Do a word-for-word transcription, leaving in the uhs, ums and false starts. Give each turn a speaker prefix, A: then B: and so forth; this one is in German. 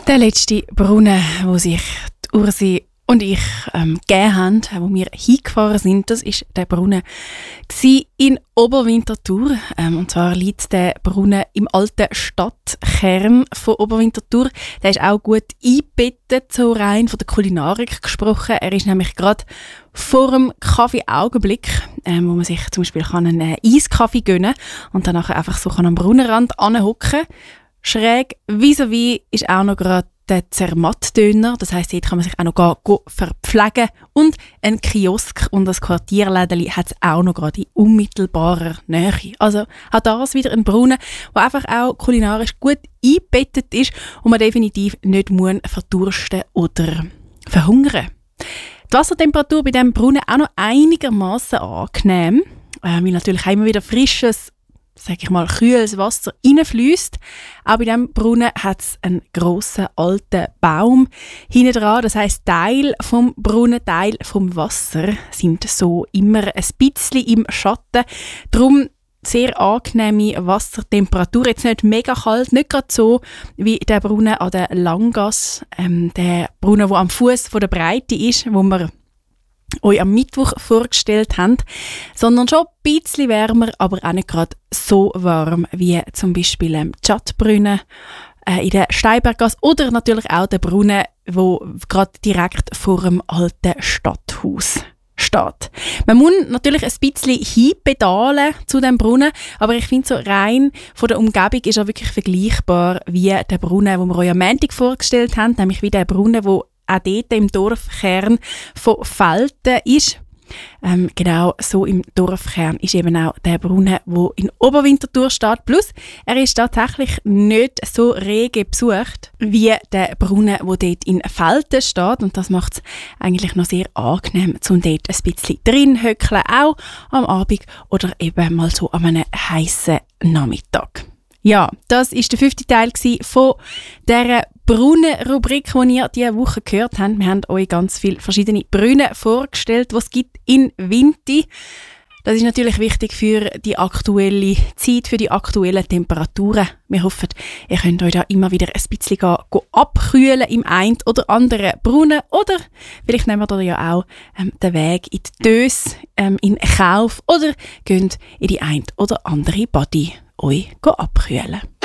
A: Der letzte Brunnen, wo sich die Ursi und ich ähm, gegeben haben, wo wir hingefahren sind, das war der Brunnen in Oberwinterthur. Ähm, und zwar liegt der Brunnen im alten Stadtkern von Oberwinterthur. Der ist auch gut eingebettet, so rein von der Kulinarik gesprochen. Er ist nämlich gerade vor dem Kaffee-Augenblick, ähm, wo man sich zum Beispiel kann einen äh, Eiskaffee gönnen und dann nachher einfach so kann am Brunnenrand anhocken. Schräg vis-à-vis ist auch noch gerade der Zermatt-Döner. Das heisst, dort kann man sich auch noch go, go verpflegen. Und ein Kiosk und das Quartierlädeli hat es auch noch gerade in unmittelbarer Nähe. Also auch das wieder ein Brunnen, der einfach auch kulinarisch gut eingebettet ist und man definitiv nicht muss verdursten oder verhungern. Die Wassertemperatur bei diesem Brunnen auch noch einigermaßen angenehm, äh, weil natürlich immer wieder frisches, sag ich mal, kühles Wasser reinfliesst. Auch bei diesem Brunnen hat es einen grossen alten Baum hinten dran. Das heisst, Teil vom Brunnen, Teil vom Wasser sind so immer ein bisschen im Schatten. Darum sehr angenehme Wassertemperatur. Jetzt nicht mega kalt, nicht gerade so wie der Brunnen an der Langgasse. Ähm, der Brunnen, der am Fuß der Breite ist, wo wir euch am Mittwoch vorgestellt haben, sondern schon ein bisschen wärmer, aber auch nicht gerade so warm wie zum Beispiel ähm, die Schattbrunnen äh, in der Steinberggasse oder natürlich auch der Brunnen, der gerade direkt vor dem alten Stadthaus steht. Man muss natürlich ein bisschen hinpedalen zu dem Brunnen, aber ich finde, so rein von der Umgebung ist er wirklich vergleichbar wie der Brunnen, den wir euch am Montag vorgestellt haben, nämlich wie der Brunnen, der auch dort im Dorfkern von Velten ist. Ähm, genau so im Dorfkern ist eben auch der Brunnen, der in Oberwinterthur steht. Plus, er ist tatsächlich nicht so rege besucht wie der Brunnen, der dort in Velten steht. Und das macht es eigentlich noch sehr angenehm, um dort ein bisschen drin zu hockeln, auch am Abend oder eben mal so an einem heissen Nachmittag. Ja, das war der fünfte Teil von dieser Brunnen-Rubrik, die ihr diese Woche gehört habt. Wir haben euch ganz viele verschiedene Brunnen vorgestellt, die es gibt in Winti. Das ist natürlich wichtig für die aktuelle Zeit, für die aktuellen Temperaturen. Wir hoffen, ihr könnt euch da immer wieder ein bisschen go, go abkühlen im einen oder anderen Brunnen. Oder vielleicht nehmt ihr ja auch ähm, den Weg in die Dös ähm, in Kauf oder geht in die ein oder andere Body euch abkühlen.